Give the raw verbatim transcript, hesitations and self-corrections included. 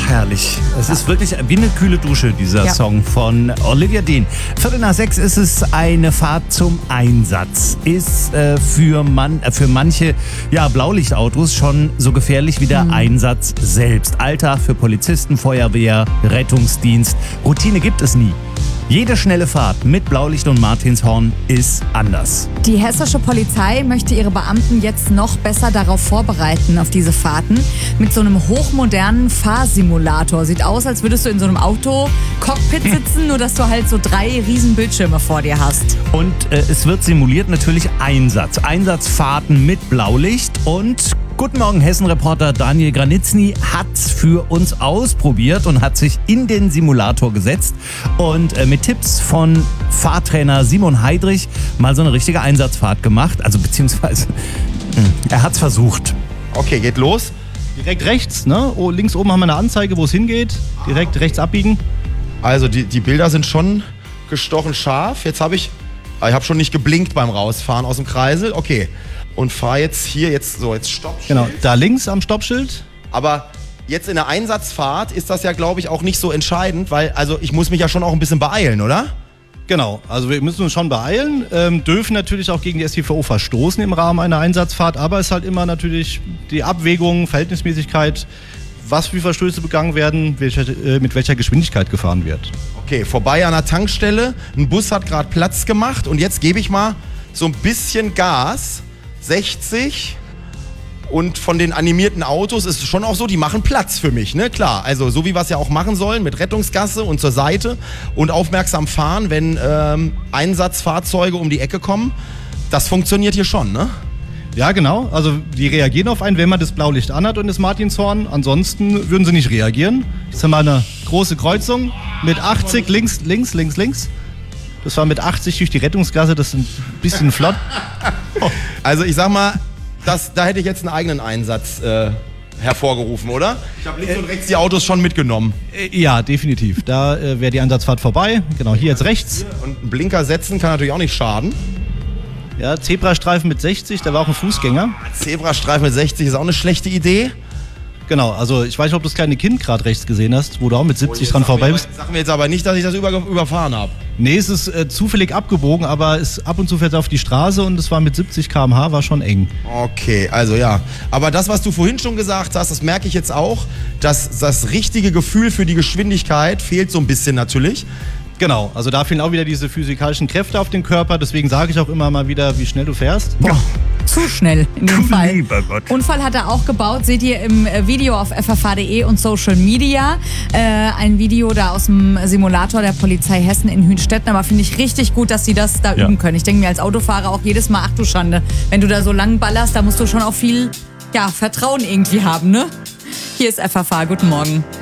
herrlich. Es ja. ist wirklich wie eine kühle Dusche, dieser ja. Song von Olivia Dean. Viertel nach sechs ist es eine Fahrt zum Einsatz. Ist äh, für, man, äh, für manche ja, Blaulichtautos schon so gefährlich wie der mhm. Einsatz selbst. Alltag für Polizisten, Feuerwehr, Rettungsdienst. Routine gibt es nie. Jede schnelle Fahrt mit Blaulicht und Martinshorn ist anders. Die hessische Polizei möchte ihre Beamten jetzt noch besser darauf vorbereiten, auf diese Fahrten. Mit so einem hochmodernen Fahrsimulator. Sieht aus, als würdest du in so einem Auto-Cockpit sitzen, nur dass du halt so drei riesen Bildschirme vor dir hast. Und äh, es wird simuliert natürlich Einsatz. Einsatzfahrten mit Blaulicht und... Guten Morgen, Hessen-Reporter Daniel Granitzny hat's für uns ausprobiert und hat sich in den Simulator gesetzt und äh, mit Tipps von Fahrtrainer Simon Heidrich mal so eine richtige Einsatzfahrt gemacht. Also beziehungsweise, mh, er hat's versucht. Okay, geht los. Direkt rechts, ne? Oh, links oben haben wir eine Anzeige, wo es hingeht. Direkt rechts abbiegen. Also die, die Bilder sind schon gestochen scharf. Jetzt habe ich, ich habe schon nicht geblinkt beim Rausfahren aus dem Kreisel. Okay. Und fahre jetzt hier, jetzt so, jetzt Stoppschild. Genau, da links am Stoppschild. Aber jetzt in der Einsatzfahrt ist das ja, glaube ich, auch nicht so entscheidend, weil, also ich muss mich ja schon auch ein bisschen beeilen, oder? Genau, also wir müssen uns schon beeilen, ähm, dürfen natürlich auch gegen die S T V O verstoßen im Rahmen einer Einsatzfahrt, aber es ist halt immer natürlich die Abwägung, Verhältnismäßigkeit, was für Verstöße begangen werden, welche, äh, mit welcher Geschwindigkeit gefahren wird. Okay, vorbei an der Tankstelle, ein Bus hat gerade Platz gemacht und jetzt gebe ich mal so ein bisschen Gas. sechzig und von den animierten Autos ist es schon auch so, die machen Platz für mich, ne? Klar, also so wie wir es ja auch machen sollen, mit Rettungsgasse und zur Seite und aufmerksam fahren, wenn ähm, Einsatzfahrzeuge um die Ecke kommen. Das funktioniert hier schon, ne? Ja, genau. Also die reagieren auf einen, wenn man das Blaulicht anhat und das Martinshorn. Ansonsten würden sie nicht reagieren. Jetzt haben wir eine große Kreuzung mit achtzig, links, links, links, links. Das war mit achtzig durch die Rettungsgasse, das ist ein bisschen flott. Also ich sag mal, das, da hätte ich jetzt einen eigenen Einsatz äh, hervorgerufen, oder? Ich habe links äh, und rechts die Autos schon mitgenommen. Äh, ja, definitiv. Da äh, wäre die Einsatzfahrt vorbei. Genau, hier jetzt rechts. Und einen Blinker setzen kann natürlich auch nicht schaden. Ja, Zebrastreifen mit sechzig, da war auch ein Fußgänger. Zebrastreifen mit sechzig ist auch eine schlechte Idee. Genau, also ich weiß nicht, ob du das kleine Kind gerade rechts gesehen hast, wo du auch mit siebzig oh, dran vorbei bist. Sag mir jetzt aber nicht, dass ich das über, überfahren habe. Nee, es ist äh, zufällig abgebogen, aber es ab und zu fährt auf die Straße und es war mit siebzig Kilometer pro Stunde, war schon eng. Okay, also ja. Aber das, was du vorhin schon gesagt hast, das merke ich jetzt auch, dass das richtige Gefühl für die Geschwindigkeit fehlt so ein bisschen natürlich. Genau, also da fehlen auch wieder diese physikalischen Kräfte auf den Körper, deswegen sage ich auch immer mal wieder, wie schnell du fährst. Boah. Zu schnell in dem Fall. Lieber Gott. Unfall hat er auch gebaut, seht ihr im Video auf f f h punkt d e und Social Media. Äh, ein Video da aus dem Simulator der Polizei Hessen in Hünstetten. Aber finde ich richtig gut, dass sie das da ja. üben können. Ich denke mir als Autofahrer auch jedes Mal, ach du Schande, wenn du da so lang ballerst, da musst du schon auch viel ja, Vertrauen irgendwie haben, ne? Hier ist F F H, guten Morgen.